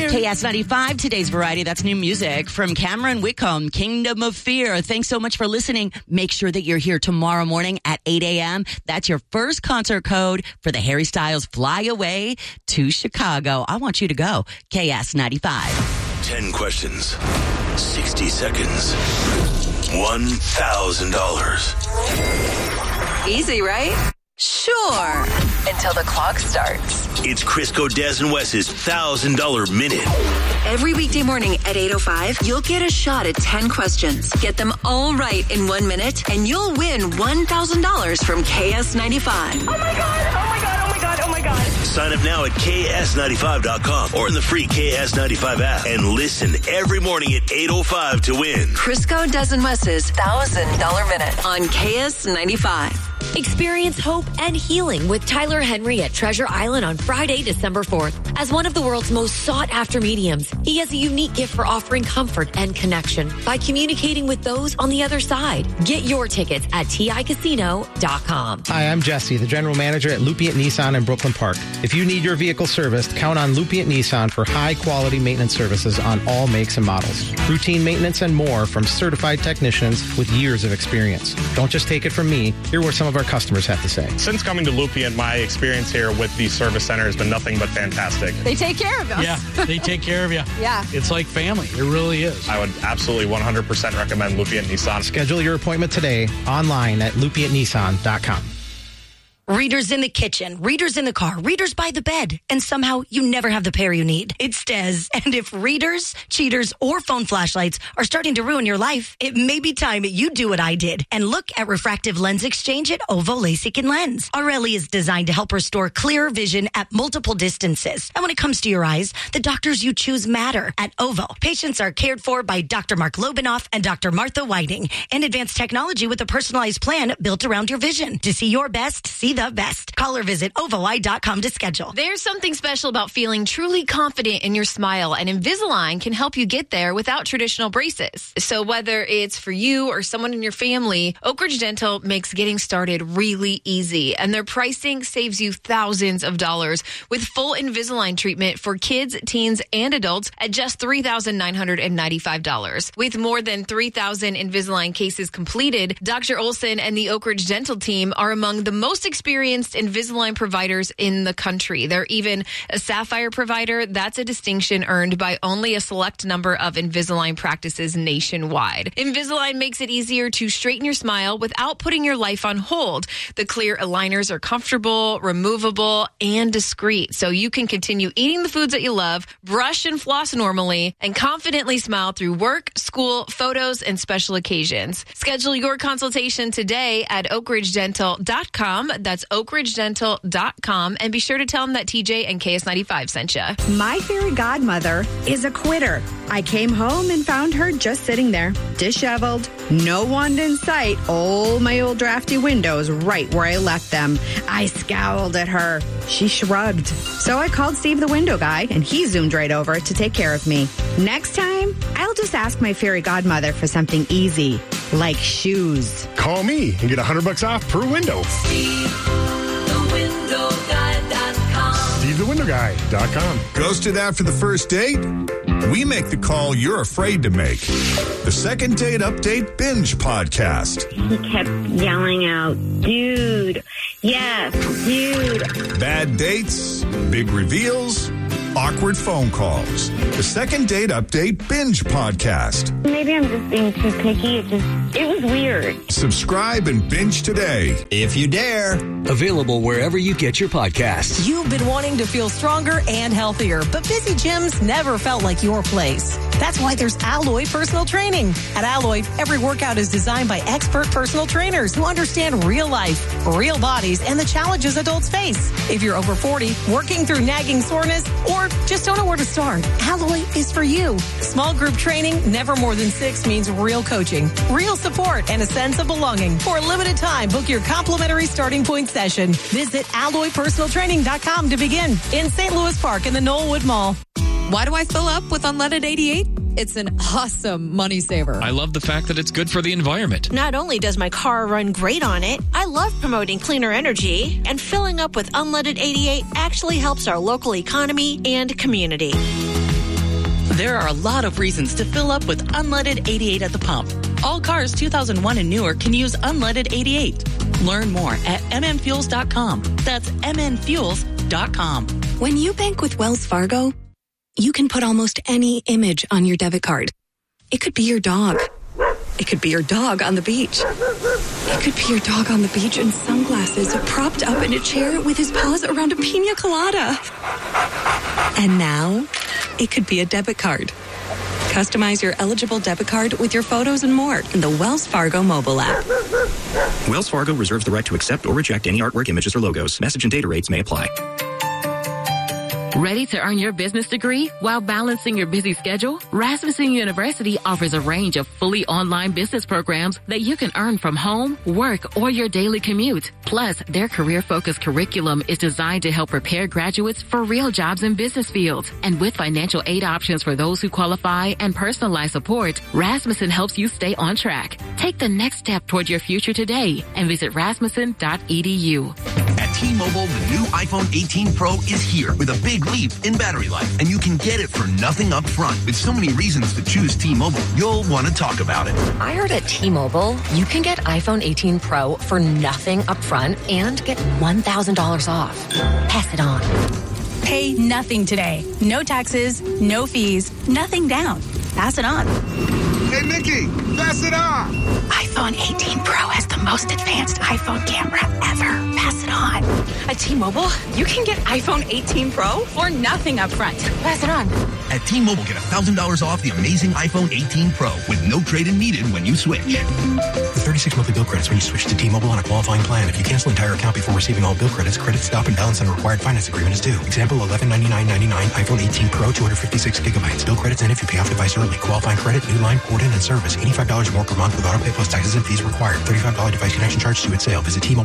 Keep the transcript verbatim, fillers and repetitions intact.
afternoon. K S ninety-five, today's variety. That's new music from Cameron Whitcomb, Kingdom of Fear. Thanks so much for listening. Make sure that you're here tomorrow morning at eight a.m. That's your first concert code for the Harry Styles Fly Away to Chicago. I want you to go. K S ninety-five. ten questions, sixty seconds, one thousand dollars. Easy, right? Sure. Until the clock starts. It's Crisco, Des, and Wes's one thousand dollars Minute. Every weekday morning at eight oh five, you'll get a shot at ten questions. Get them all right in one minute, and you'll win one thousand dollars from K S ninety-five. Oh, my God. Oh, my God. Oh, my God. Oh, my God. Sign up now at K S ninety-five dot com or in the free K S ninety-five app and listen every morning at eight oh five to win. Crisco, Des, and Wes's one thousand dollars Minute on K S ninety-five. Experience hope and healing with Tyler Henry at Treasure Island on Friday, December fourth. As one of the world's most sought-after mediums, he has a unique gift for offering comfort and connection by communicating with those on the other side. Get your tickets at T I casino dot com. Hi, I'm Jesse, the general manager at Lupient Nissan in Brooklyn Park. If you need your vehicle serviced, count on Lupient Nissan for high-quality maintenance services on all makes and models. Routine maintenance and more from certified technicians with years of experience. Don't just take it from me. Hear what some of our customers have to say. Since coming to Lupient, my experience here with the service center has been nothing but fantastic. They take care of us. Yeah, they take care of you. Yeah. It's like family. It really is. I would absolutely one hundred percent recommend Lupient Nissan. Schedule your appointment today online at Lupient Nissan dot com. Readers in the kitchen, readers in the car, readers by the bed, and somehow you never have the pair you need. It's Des. And if readers, cheaters, or phone flashlights are starting to ruin your life, it may be time you do what I did and look at refractive lens exchange at Ovo LASIK and Lens. Areli is designed to help restore clear vision at multiple distances. And when it comes to your eyes, the doctors you choose matter. At Ovo, patients are cared for by Doctor Mark Lobanoff and Doctor Martha Whiting, and advanced technology with a personalized plan built around your vision. To see your best, see the best. Call or visit ovo eye dot com to schedule. There's something special about feeling truly confident in your smile, and Invisalign can help you get there without traditional braces. So whether it's for you or someone in your family, Oak Ridge Dental makes getting started really easy, and their pricing saves you thousands of dollars with full Invisalign treatment for kids, teens, and adults at just three thousand nine hundred ninety-five dollars. With more than three thousand Invisalign cases completed, Doctor Olson and the Oak Ridge Dental team are among the most experienced Invisalign providers in the country. They're even a Sapphire provider. That's a distinction earned by only a select number of Invisalign practices nationwide. Invisalign makes it easier to straighten your smile without putting your life on hold. The clear aligners are comfortable, removable, and discreet, so you can continue eating the foods that you love, brush and floss normally, and confidently smile through work, school, photos, and special occasions. Schedule your consultation today at oak ridge dental dot com. That's oak ridge dental dot com, and be sure to tell them that T J and K S ninety-five sent you. My fairy godmother is a quitter. I came home and found her just sitting there, disheveled, no wand in sight, all my old drafty windows right where I left them. I scowled at her. She shrugged. So I called Steve the window guy, and he zoomed right over to take care of me. Next time, I'll just ask my fairy godmother for something easy, like shoes. Call me and get one hundred bucks off per window. Steve the window guy dot com. Steve the window guy dot com. Ghosted after the first date? We make the call you're afraid to make. The Second Date Update Binge Podcast. He kept yelling out, dude, yes, dude. Bad dates, big reveals, awkward phone calls. The Second Date Update Binge Podcast. Maybe I'm just being too picky. It just, it was weird. Subscribe and binge today, if you dare. Available wherever you get your podcasts. You've been wanting to feel stronger and healthier, but busy gyms never felt like your place. That's why there's Alloy Personal Training. At Alloy, every workout is designed by expert personal trainers who understand real life, real bodies, and the challenges adults face. If you're over forty, working through nagging soreness, or just don't know where to start, Alloy is for you. Small group training, never more than six, means real coaching, real support, and a sense of belonging. For a limited time, book your complimentary starting point session. Visit alloy personal training dot com to begin in Saint Louis Park in the Knollwood Mall. Why do I fill up with Unleaded eighty-eight? It's an awesome money saver. I love the fact that it's good for the environment. Not only does my car run great on it, I love promoting cleaner energy, and filling up with Unleaded eighty-eight actually helps our local economy and community. There are a lot of reasons to fill up with unleaded eighty-eight at the pump. All cars two thousand one and newer can use unleaded eighty-eight. Learn more at m n fuels dot com. That's m n fuels dot com. When you bank with Wells Fargo, you can put almost any image on your debit card. It could be your dog. It could be your dog on the beach. It could be your dog on the beach in sunglasses, propped up in a chair with his paws around a pina colada. And now, it could be a debit card. Customize your eligible debit card with your photos and more in the Wells Fargo mobile app. Wells Fargo reserves the right to accept or reject any artwork, images, or logos. Message and data rates may apply. Ready to earn your business degree while balancing your busy schedule? Rasmussen University offers a range of fully online business programs that you can earn from home, work, or your daily commute. Plus, their career-focused curriculum is designed to help prepare graduates for real jobs in business fields. And with financial aid options for those who qualify and personalized support, Rasmussen helps you stay on track. Take the next step toward your future today and visit rasmussen dot e d u. At T-Mobile, the new iPhone eighteen Pro is here with a big leap in battery life, and you can get it for nothing up front. With so many reasons to choose T-Mobile, you'll want to talk about it. I heard at T-Mobile, you can get iPhone eighteen Pro for nothing up front and get one thousand dollars off. Pass it on. Pay nothing today. No taxes, no fees, nothing down. Pass it on. Hey, Nikki, pass it on. iPhone eighteen Pro has the most advanced iPhone camera ever. Pass it on. At T-Mobile, you can get iPhone eighteen Pro for nothing up front. Pass it on. At T-Mobile, get one thousand dollars off the amazing iPhone eighteen Pro with no trade-in needed when you switch. With thirty-six monthly bill credits when you switch to T-Mobile on a qualifying plan. If you cancel entire account before receiving all bill credits, credit stop and balance on a required finance agreement is due. Example, eleven ninety-nine ninety-nine iPhone eighteen Pro, two hundred fifty-six gigabytes. Bill credits in if you pay off device early. Qualifying credit, new line, port in, and service. eighty-five dollars more per month with auto pay plus taxes and fees required. thirty-five dollars device connection charge due at sale. Visit T Mobile